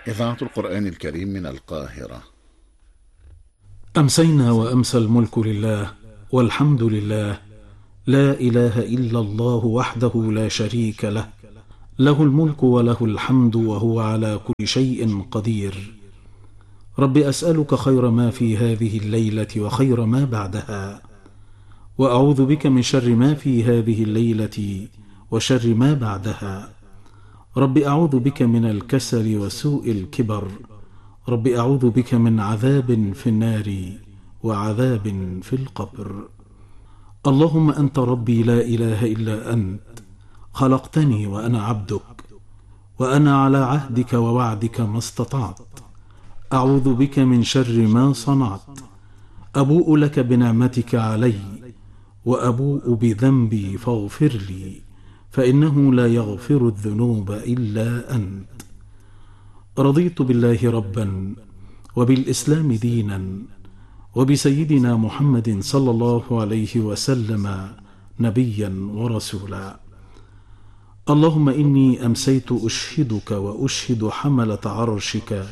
إذاعة القرآن الكريم من القاهرة. أمسينا وأمسى الملك لله، والحمد لله، لا إله إلا الله وحده لا شريك له، له الملك وله الحمد وهو على كل شيء قدير. رب أسألك خير ما في هذه الليلة وخير ما بعدها، وأعوذ بك من شر ما في هذه الليلة وشر ما بعدها. رب أعوذ بك من الكسل وسوء الكبر. رب أعوذ بك من عذاب في النار وعذاب في القبر. اللهم أنت ربي لا إله إلا أنت، خلقتني وأنا عبدك، وأنا على عهدك ووعدك ما استطعت. أعوذ بك من شر ما صنعت. أبوء لك بنعمتك علي، وأبوء بذنبي فاغفر لي، فإنه لا يغفر الذنوب إلا أنت. رضيت بالله ربا، وبالإسلام دينا، وبسيدنا محمد صلى الله عليه وسلم نبيا ورسولا. اللهم إني أمسيت أشهدك وأشهد حملة عرشك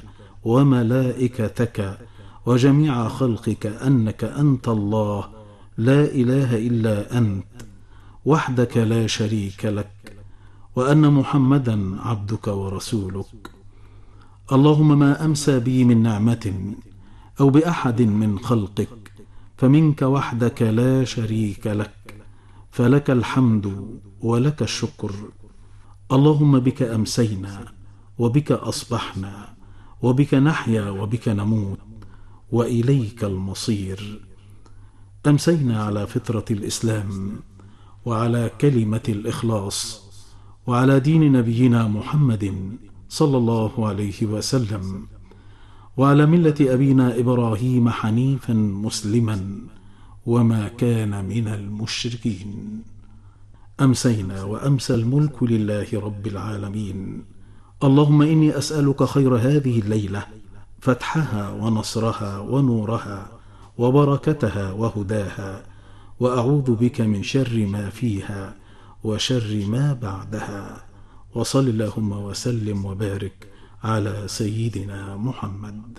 وملائكتك وجميع خلقك أنك أنت الله لا إله إلا أنت وحدك لا شريك لك، وأن محمدا عبدك ورسولك. اللهم ما أمسى بي من نعمة أو بأحد من خلقك فمنك وحدك لا شريك لك، فلك الحمد ولك الشكر. اللهم بك أمسينا وبك أصبحنا وبك نحيا وبك نموت، وإليك المصير. أمسينا على فطرة الإسلام، وعلى كلمة الإخلاص، وعلى دين نبينا محمد صلى الله عليه وسلم، وعلى ملة أبينا إبراهيم حنيفا مسلما وما كان من المشركين. أمسينا وأمسى الملك لله رب العالمين. اللهم إني أسألك خير هذه الليلة، فتحها ونصرها ونورها وبركتها وهداها، وأعوذ بك من شر ما فيها وشر ما بعدها. وصل اللهم وسلم وبارك على سيدنا محمد.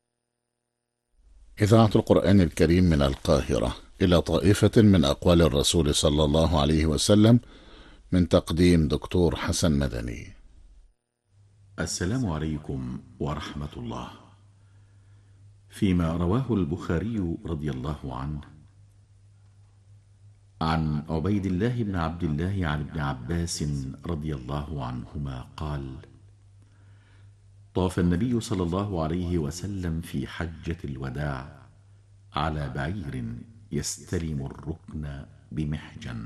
إذاعة القرآن الكريم من القاهرة إلى طائفة من أقوال الرسول صلى الله عليه وسلم، من تقديم دكتور حسن مدني. السلام عليكم ورحمة الله. فيما رواه البخاري رضي الله عنه عن عبيد الله بن عبد الله عن ابن عباس رضي الله عنهما قال: طاف النبي صلى الله عليه وسلم في حجة الوداع على بعير يستلم الركن بمحجن.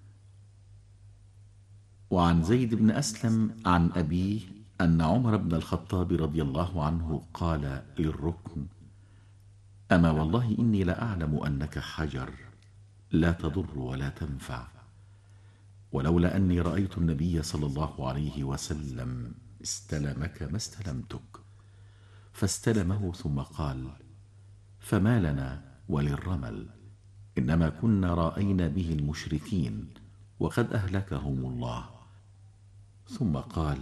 وعن زيد بن أسلم عن أبيه أن عمر بن الخطاب رضي الله عنه قال للركن: أما والله إني لأعلم أنك حجر لا تضر ولا تنفع، ولولا أني رأيت النبي صلى الله عليه وسلم استلمك ما استلمتك. فاستلمه ثم قال: فما لنا وللرمل، إنما كنا رأينا به المشركين وقد أهلكهم الله. ثم قال: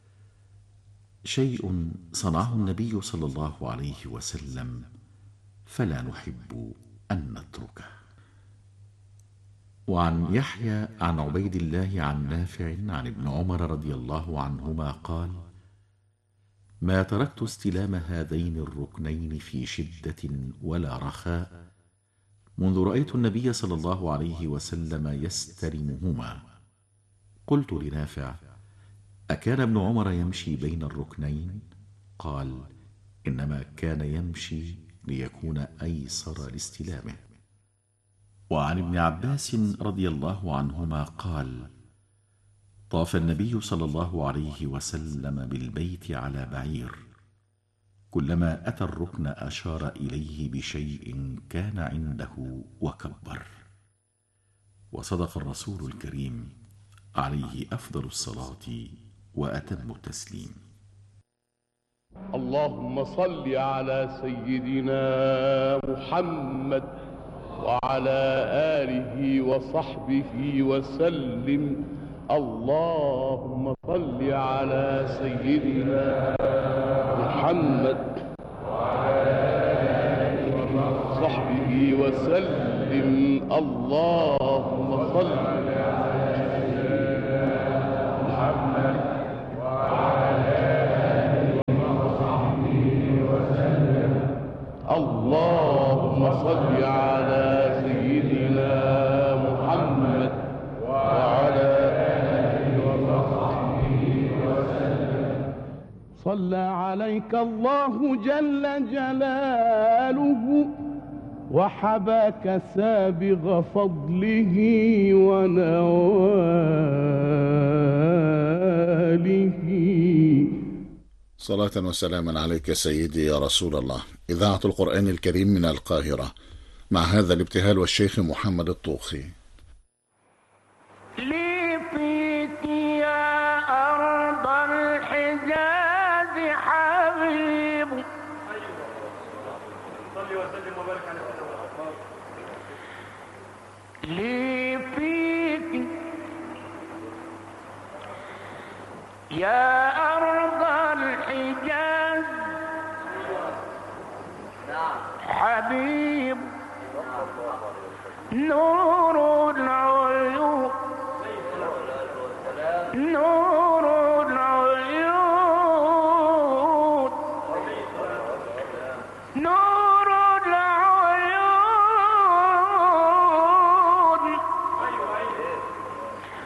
شيء صنعه النبي صلى الله عليه وسلم فلا نحب أن نتركه. وعن يحيى عن عبيد الله عن نافع عن ابن عمر رضي الله عنهما قال: ما تركت استلام هذين الركنين في شدة ولا رخاء منذ رأيت النبي صلى الله عليه وسلم يستلمهما. قلت لنافع: أكان ابن عمر يمشي بين الركنين؟ قال: إنما كان يمشي ليكون أيسر لاستلامه. وعن ابن عباس رضي الله عنهما قال: طاف النبي صلى الله عليه وسلم بالبيت على بعير، كلما أتى الركن أشار إليه بشيء كان عنده وكبر. وصدق الرسول الكريم عليه أفضل الصلاة وأتم التسليم. اللهم صل على سيدنا محمد وعلى آله وصحبه وسلم. اللهم صل على سيدنا محمد وصحبه وسلم. اللهم صل محمد اللهم صل على سيدنا محمد وعلى آله وصحبه وسلم. صلى عليك الله جل جلاله وحباك سابغ فضله ونواله. صلاة وسلاما عليك سيدي يا رسول الله. إذاعة القرآن الكريم من القاهرة، مع هذا الابتهال والشيخ محمد الطوخي. لي فيك يا أرض الحجاز حبيب، صلي وسلم وبارك على سيدنا. لي فيك يا أرض الحجاز حبيب، نور